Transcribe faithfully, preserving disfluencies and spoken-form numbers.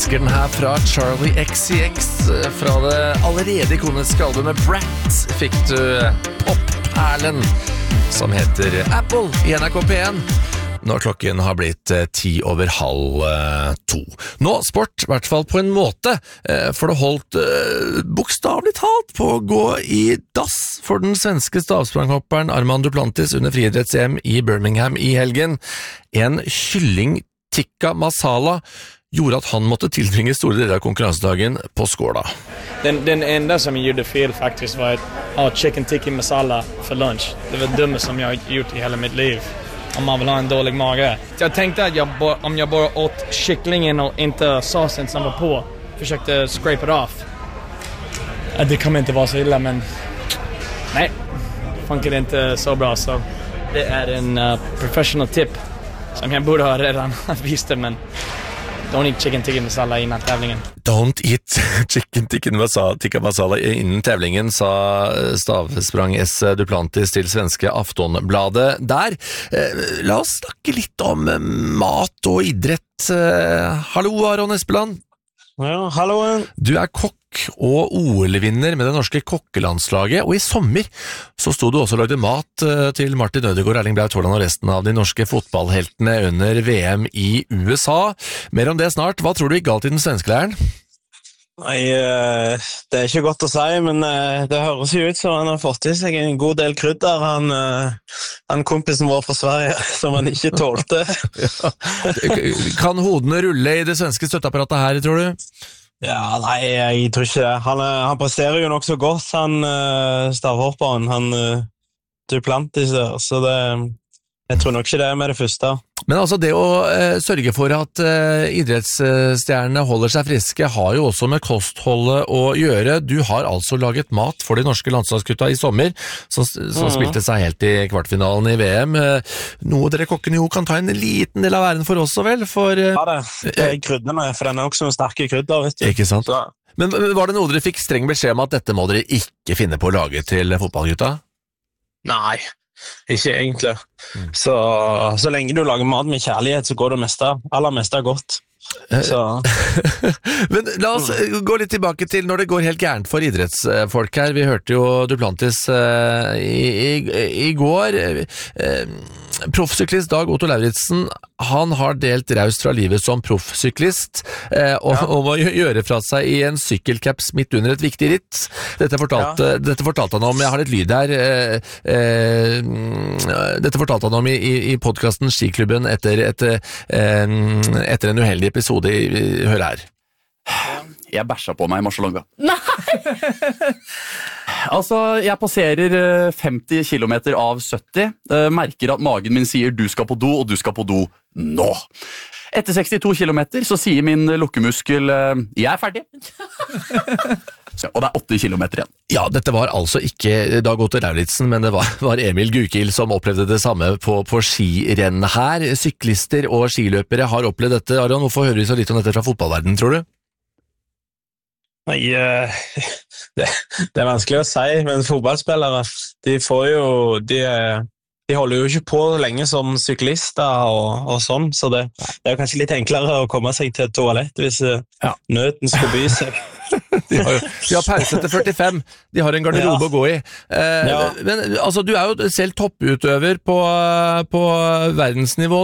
elsker den her fra Charlie X C X. Fra det allerede ikoniske albumet Brat fikk du popperlen som heter Apple i N R K P én. Når klokken har blitt eh, ti over halv eh, to. Nå sport, i hvert fall på en måte, eh, for det holdt eh, bokstavlig talt på å gå i dass for den svenske stavspranghopperen Armand Duplantis under friidretts-E M i Birmingham i helgen. En kylling tikka masala gjorde at han måtte tilbringe store deler av konkurransedagen på skåla. Den, den enda som jag gjorde fel faktiskt var att ha chicken tikka masala för lunch. Det var det dumma som jag har gjort i hela mitt liv. Om man vill ha en dålig mage. Jag tänkte att jag ba, om jag bara åt kycklingen och inte såsen som var på, försökte scrape it off. Det kommer inte vara så illa, men nej, funkar inte så bra. Så det är en uh, professional tip som jag borde ha redan visst det, men don't eat chicken tikka masala innan tävlingen. Don't eat chicken tikka masala innen tävlingen, sa stavsprang S. Duplantis til svenske Aftonbladet der. Eh, la oss snakke litt om mat og idrett. Eh, hallo, Aron Espeland. Ja, hallo. Du er kokk og O L-vinner med det norske kokkelandslaget, og i sommer så sto du også og lagde mat til Martin Ødegaard, Erling Braut Haaland og resten av de norske fotballheltene under V M i U S A. Mer om det snart. Hva tror du gikk galt i den svenske leiren? Nei, det er ikke godt å si, men det høres jo ut som han har fått i seg en god del krydder, han, han kompisen vår fra Sverige, som han ikke tålte. Ja. Kan hodene rulle i det svenske støtteapparatet her, tror du? Ja, nei, jeg tror ikke det. Han, han presterer jo nok så godt, han stavhopperen, han Duplantis der, så det, jeg tror nok ikke det er med det første. Men altså det å eh, sørge for at eh, idrettsstjernene holder seg friske har jo også med kostholdet å gjøre. Du har altså laget mat for de norske landslagsgutta i sommer, som, som mm. spilte seg helt i kvartfinalen i V M. Eh, noe dere kokkene jo kan ta en liten del av æren for også, vel? For, eh, ja, det, det er kryddene, for den er også en sterke krydder, vet du. Ikke sant? Så. Men var det noe dere fikk streng beskjed om at dette må dere ikke finne på å lage til fotballgutta? Nei. Ikke egentlig. Mm. Så, så lenge du lager mat med kjærlighet, så går det meste, aller meste er godt. Så. Men la oss gå litt tilbake til når det går helt gærent for idrettsfolk her. Vi hørte jo Duplantis uh, i, i, i går. Uh, Proffsyklist Dag Otto Lauritsen, han har delt raust fra livet som proffsyklist uh, og, ja. og må gjøre fra seg i en sykkelcaps midt under et viktig ritt. Dette fortalte, ja. dette fortalte han om, jeg har litt lyd her, uh, uh, dette fortalte han om i, i, i podcasten Skiklubben etter, etter, uh, etter en uheldig episode i, hør her. Jeg bæsja på meg i Marcialonga. Nei! Altså, jeg passerer femti kilometer av sytti, merker at magen min sier du skal på do, og du skal på do nå. Etter sekstito kilometer så sier min lukkemuskel jeg er ferdig. Og det er åtti kilometer igjen. Ja, dette var altså ikke Dag Otto Lauritsen, men det var, var Emil Gukild som opplevde det samme på, på skirenn her. Syklister og skiløpere har opplevd dette. Aron, hvorfor hører vi så litt om dette fra fotballverdenen, tror du? Nei, det, det er vanskelig å si, men fotballspillere, de får jo, de, de holder jo ikke på lenge som syklister og, og sånn, så det, det er jo kanskje litt enklere å komme seg til et toalett hvis ja. nøden skulle by seg. De har, de har pause etter førtifem. De har en garderobe ja. å gå i. Eh, ja. Men altså, du er jo selv topputøver på, på verdensnivå.